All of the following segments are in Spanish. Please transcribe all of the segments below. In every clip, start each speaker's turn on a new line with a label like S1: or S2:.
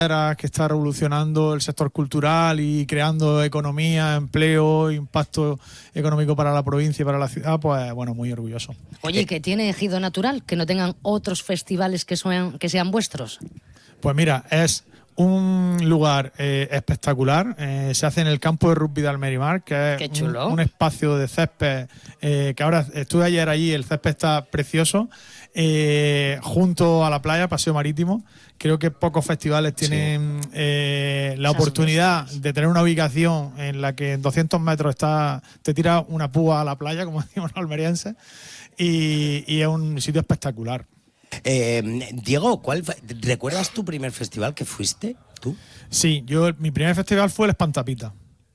S1: que está revolucionando el sector cultural y creando economía, empleo, impacto económico para la provincia y para la ciudad, pues bueno, muy orgulloso.
S2: Oye, ¿que tiene ejido natural? ¿Que no tengan otros festivales que sean vuestros?
S1: Pues mira, es un lugar espectacular. Se hace en el campo de rugby de Almerimar, que es un espacio de césped que ahora estuve ayer allí, el césped está precioso, junto a la playa, paseo marítimo. Creo que pocos festivales tienen la oportunidad de tener una ubicación en la que en 200 metros te tira una púa a la playa, como decimos los almerienses, y es un sitio espectacular.
S3: Diego, ¿recuerdas tu primer festival que fuiste tú?
S1: Sí, mi primer festival fue el Espantapita.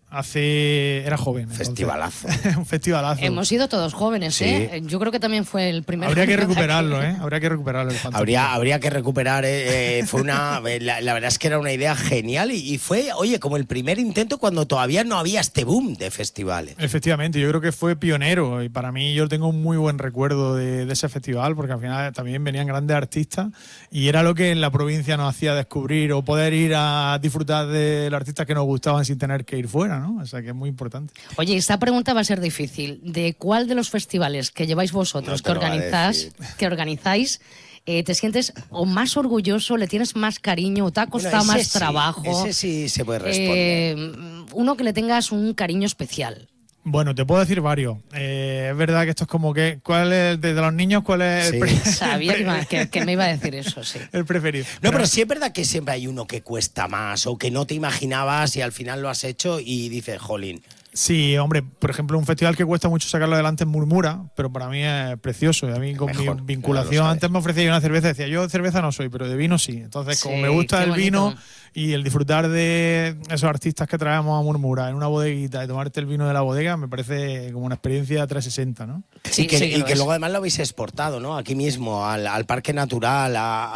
S1: Era joven.
S3: Festivalazo.
S1: Un festivalazo.
S2: Hemos sido todos jóvenes, sí. Yo creo que también fue el primer.
S1: Habría que recuperarlo, Habría que recuperarlo.
S3: Habría que recuperar. Fue la verdad es que era una idea genial y fue, oye, como el primer intento cuando todavía no había este boom de festivales.
S1: Efectivamente, yo creo que fue pionero y para mí yo tengo un muy buen recuerdo de ese festival porque al final también venían grandes artistas y era lo que en la provincia nos hacía descubrir o poder ir a disfrutar de los artistas que nos gustaban sin tener que ir fuera, ¿no? O sea que es muy importante.
S2: Oye, esta pregunta va a ser difícil. ¿De cuál de los festivales que lleváis vosotros, que organizáis, te sientes o más orgulloso, le tienes más cariño o te ha costado más trabajo?
S3: Ese sí se puede responder.
S2: Uno que le tengas un cariño especial.
S1: Bueno, te puedo decir varios. Es verdad que esto es como que, ¿cuál es de los niños? ¿Cuál es el preferido?
S2: Sabía que me iba a decir eso, sí.
S1: El preferido.
S3: No, pero sí es verdad que siempre hay uno que cuesta más o que no te imaginabas y al final lo has hecho y dices, jolín.
S1: Sí, hombre, por ejemplo, un festival que cuesta mucho sacarlo adelante es Murmura, pero para mí es precioso. Y a mí con mi vinculación, antes me ofrecía una cerveza, decía, yo de cerveza no soy, pero de vino sí. Entonces, como me gusta el vino y el disfrutar de esos artistas que traemos a Murmura en una bodeguita y tomarte el vino de la bodega, me parece como una experiencia 360, ¿no?
S3: Sí, y que luego además lo habéis exportado, ¿no? Aquí mismo, al Parque Natural,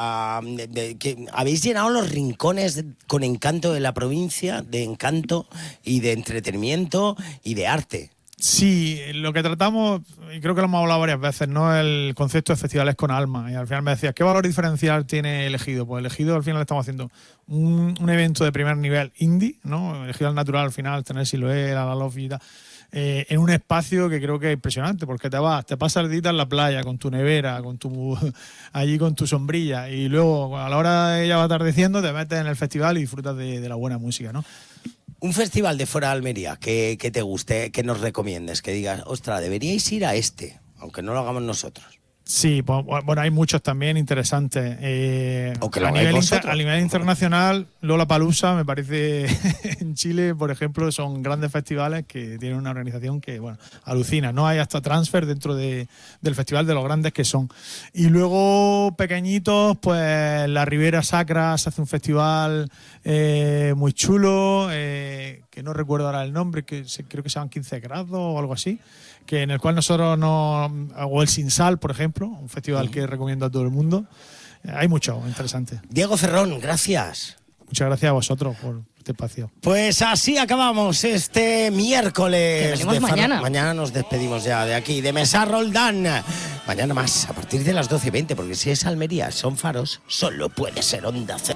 S3: que habéis llenado los rincones con encanto de la provincia, de encanto y de entretenimiento y de arte.
S1: Sí, lo que tratamos, y creo que lo hemos hablado varias veces, ¿no? El concepto de festivales con alma. Y al final me decías, ¿qué valor diferencial tiene el Ejido? Pues el Ejido al final estamos haciendo un evento de primer nivel indie, ¿no? El Ejido al natural al final, tener Siloé, la Lofi y tal. En un espacio que creo que es impresionante, porque te pasas el día en la playa con tu nevera, allí con tu sombrilla, y luego a la hora de ya va atardeciendo te metes en el festival y disfrutas de la buena música, ¿no?
S3: Un festival de fuera de Almería que te guste, que nos recomiendes, que digas, ostras, deberíais ir a este, aunque no lo hagamos nosotros.
S1: Sí, pues, bueno, hay muchos también interesantes.
S3: O que lo
S1: a nivel internacional, Lollapalooza, me parece, en Chile, por ejemplo, son grandes festivales que tienen una organización que, bueno, alucina. No hay hasta transfer dentro del festival de los grandes que son. Y luego, pequeñitos, pues la Ribera Sacra se hace un festival muy chulo, que no recuerdo ahora el nombre, creo que se llaman 15 grados o algo así, que en el cual nosotros o el Sin Sal, por ejemplo, un festival que recomiendo a todo el mundo. Hay mucho interesante.
S3: Diego Ferrón, gracias.
S1: Muchas gracias a vosotros por este espacio.
S3: Pues así acabamos este miércoles.
S2: Que venimos mañana.
S3: Mañana nos despedimos ya de aquí, de Mesa Roldán. Mañana más, a partir de las 12:20, porque si es Almería, son faros, solo puede ser Onda Cero.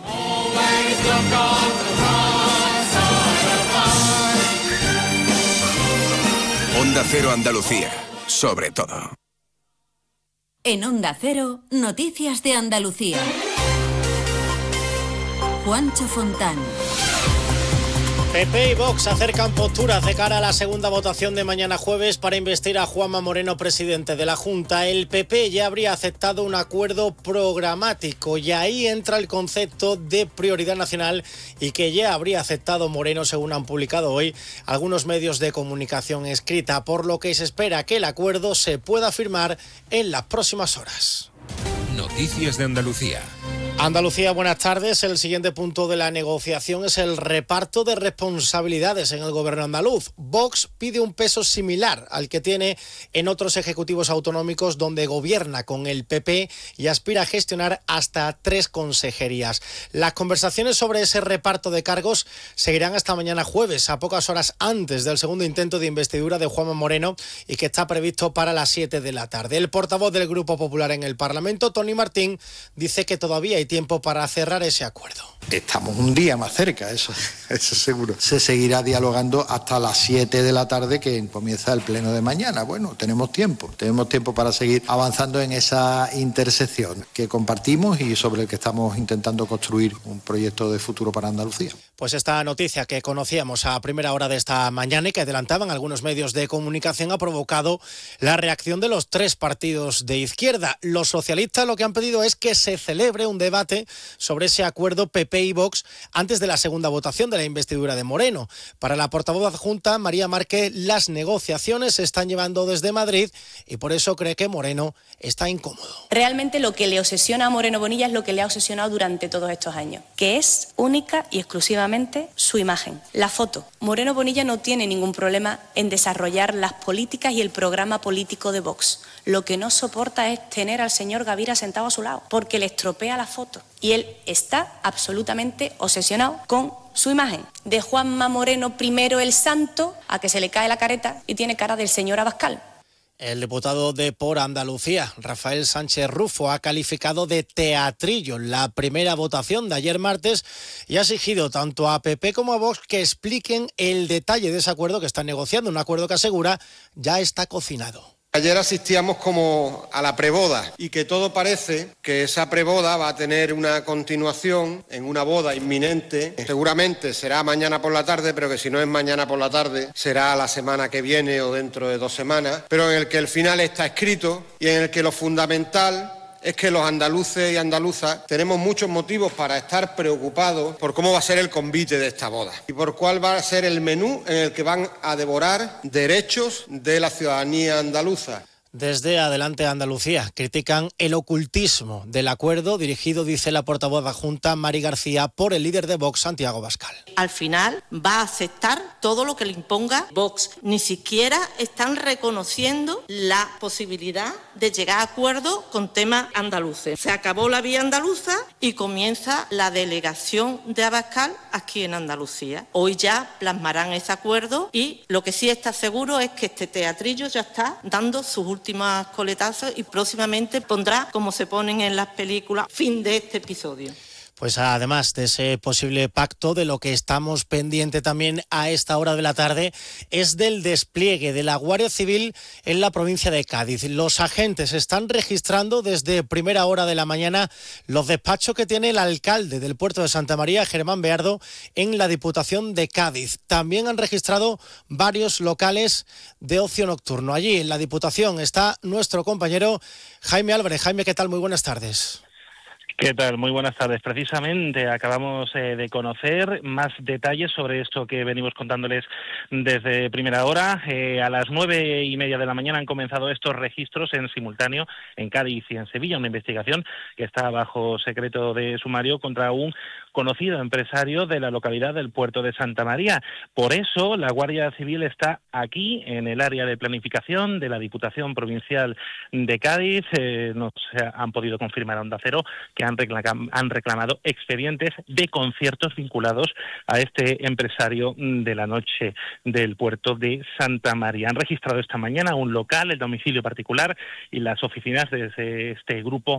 S4: Onda Cero Andalucía, sobre todo.
S5: En Onda Cero, noticias de Andalucía. Juancho Fontán.
S6: PP y Vox acercan posturas de cara a la segunda votación de mañana jueves para investir a Juanma Moreno presidente de la Junta. El PP ya habría aceptado un acuerdo programático y ahí entra el concepto de prioridad nacional y que ya habría aceptado Moreno, según han publicado hoy algunos medios de comunicación escrita, por lo que se espera que el acuerdo se pueda firmar en las próximas horas.
S4: Noticias de Andalucía.
S6: Andalucía, buenas tardes. El siguiente punto de la negociación es el reparto de responsabilidades en el gobierno andaluz. Vox pide un peso similar al que tiene en otros ejecutivos autonómicos donde gobierna con el PP y aspira a gestionar hasta 3 consejerías. Las conversaciones sobre ese reparto de cargos seguirán hasta mañana jueves, a pocas horas antes del segundo intento de investidura de Juanma Moreno y que está previsto para las 7 de la tarde. El portavoz del Grupo Popular en el Parlamento, Tony Martín, dice que todavía hay hay tiempo para cerrar ese acuerdo.
S7: Estamos un día más cerca, eso seguro. Se seguirá dialogando hasta las 7 de la tarde que comienza el pleno de mañana. Bueno, tenemos tiempo para seguir avanzando en esa intersección que compartimos y sobre el que estamos intentando construir un proyecto de futuro para Andalucía.
S6: Pues esta noticia que conocíamos a primera hora de esta mañana y que adelantaban algunos medios de comunicación ha provocado la reacción de los 3 partidos de izquierda. Los socialistas lo que han pedido es que se celebre un debate sobre ese acuerdo PP y Vox antes de la segunda votación de la investidura de Moreno. Para la portavoz adjunta, María Márquez, las negociaciones se están llevando desde Madrid y por eso cree que Moreno está incómodo.
S8: Realmente lo que le obsesiona a Moreno Bonilla es lo que le ha obsesionado durante todos estos años, que es única y exclusivamente su imagen, la foto. Moreno Bonilla no tiene ningún problema en desarrollar las políticas y el programa político de Vox. Lo que no soporta es tener al señor Gavira sentado a su lado, porque le estropea la foto. Y él está absolutamente obsesionado con su imagen. De Juanma Moreno primero el santo a que se le cae la careta y tiene cara del señor Abascal.
S6: El diputado de Por Andalucía, Rafael Sánchez Rufo, ha calificado de teatrillo la primera votación de ayer martes y ha exigido tanto a PP como a Vox que expliquen el detalle de ese acuerdo que están negociando, un acuerdo que asegura ya está cocinado.
S9: Ayer asistíamos como a la preboda y que todo parece que esa preboda va a tener una continuación en una boda inminente. Seguramente será mañana por la tarde, pero que si no es mañana por la tarde será la semana que viene o dentro de 2 semanas, pero en el que el final está escrito y en el que lo fundamental es que los andaluces y andaluzas tenemos muchos motivos para estar preocupados por cómo va a ser el convite de esta boda y por cuál va a ser el menú en el que van a devorar derechos de la ciudadanía andaluza.
S6: Desde Adelante Andalucía critican el ocultismo del acuerdo dirigido, dice la portavoz adjunta Mari García, por el líder de Vox, Santiago Abascal.
S10: Al final va a aceptar todo lo que le imponga Vox. Ni siquiera están reconociendo la posibilidad de llegar a acuerdos con temas andaluces. Se acabó la vía andaluza y comienza la delegación de Abascal aquí en Andalucía. Hoy ya plasmarán ese acuerdo y lo que sí está seguro es que este teatrillo ya está dando sus últimos coletazos y próximamente pondrá, como se ponen en las películas, fin de este episodio.
S6: Pues además de ese posible pacto, de lo que estamos pendiente también a esta hora de la tarde es del despliegue de la Guardia Civil en la provincia de Cádiz. Los agentes están registrando desde primera hora de la mañana los despachos que tiene el alcalde del puerto de Santa María, Germán Beardo, en la Diputación de Cádiz. También han registrado varios locales de ocio nocturno. Allí en la Diputación está nuestro compañero Jaime Álvarez. Jaime, ¿qué tal? Muy buenas tardes.
S11: ¿Qué tal? Muy buenas tardes. Precisamente acabamos de conocer más detalles sobre esto que venimos contándoles desde primera hora. A las 9:30 de la mañana han comenzado estos registros en simultáneo en Cádiz y en Sevilla, una investigación que está bajo secreto de sumario contra un conocido empresario de la localidad del puerto de Santa María. Por eso la Guardia Civil está aquí en el área de planificación de la Diputación Provincial de Cádiz. Nos han podido confirmar a Onda Cero que han reclamado expedientes de conciertos vinculados a este empresario de la noche del puerto de Santa María. Han registrado esta mañana un local, el domicilio particular y las oficinas de este grupo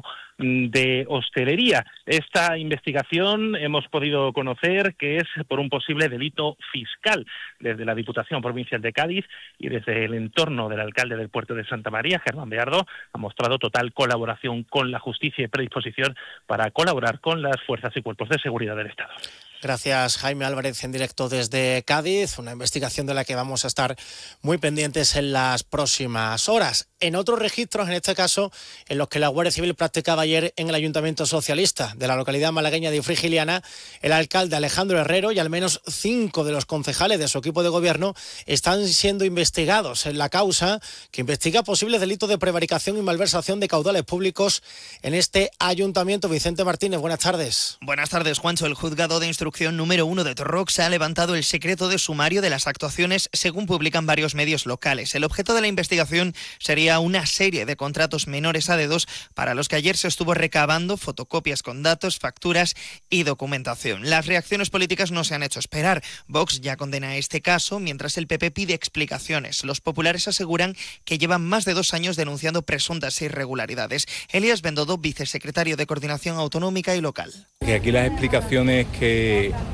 S11: de hostelería. Esta investigación hemos podido conocer que es por un posible delito fiscal. Desde la Diputación Provincial de Cádiz y desde el entorno del alcalde del puerto de Santa María, Germán Beardo, ha mostrado total colaboración con la justicia y predisposición para colaborar con las fuerzas y cuerpos de seguridad del Estado.
S6: Gracias, Jaime Álvarez, en directo desde Cádiz, una investigación de la que vamos a estar muy pendientes en las próximas horas. En otros registros, en este caso, en los que la Guardia Civil practicaba ayer en el Ayuntamiento Socialista de la localidad malagueña de Frigiliana, el alcalde Alejandro Herrero y al menos 5 de los concejales de su equipo de gobierno están siendo investigados en la causa que investiga posibles delitos de prevaricación y malversación de caudales públicos en este ayuntamiento. Vicente Martínez, buenas tardes.
S12: Buenas tardes, Juancho. El juzgado de instrucción instrucción número 1 de Torrox ha levantado el secreto de sumario de las actuaciones, según publican varios medios locales. El objeto de la investigación sería una serie de contratos menores a dedos para los que ayer se estuvo recabando fotocopias con datos, facturas y documentación. Las reacciones políticas no se han hecho esperar. Vox ya condena este caso, mientras el PP pide explicaciones. Los populares aseguran que llevan más de 2 años denunciando presuntas irregularidades. Elías Bendodo, vicesecretario de Coordinación Autonómica y Local.
S13: Que aquí las explicaciones que